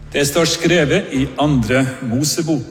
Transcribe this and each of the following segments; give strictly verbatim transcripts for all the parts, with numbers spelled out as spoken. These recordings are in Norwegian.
Det står skrevet i andre Mosebok.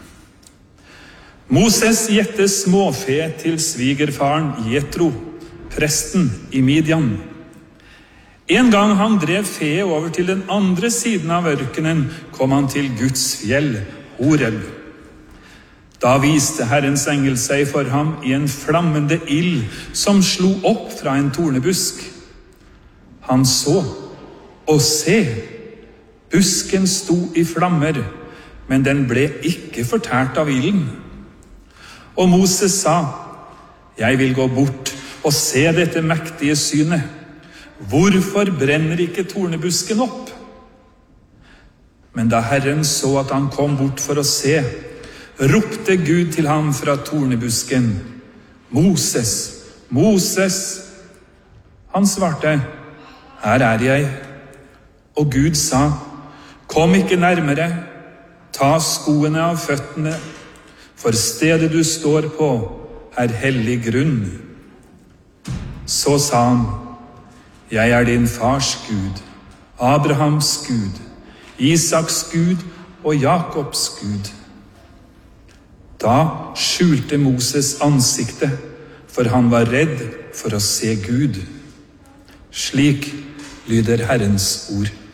Moses gjette småfe til svigerfaren Jetro, presten i Midian. En gang han drev fe over til den andre siden av ørkenen, kom han til Guds fjell, Horeb. Da viste Herrens engel seg for ham i en flammende ild som slo opp fra en tornebusk. Han så, og se, busken sto i flammer, men den ble ikke fortært av ilden. Og Moses sa, «Jeg vil gå bort og se dette mektige synet. Hvorfor brenner ikke tornebusken opp?» Men da Herren så at han kom bort for å se, ropte Gud til ham fra tornebusken, «Moses, Moses!» Han svarte, «Her er jeg.» Og Gud sa, «Kom ikke nærmere, ta skoene av føttene, for stedet du står på er hellig grunn.» Så sa han, «Jeg er din fars Gud, Abrahams Gud, Isaks Gud og Jakobs Gud.» Da skjulte Moses ansiktet, for han var redd for å se Gud. Slik lyder Herrens ord.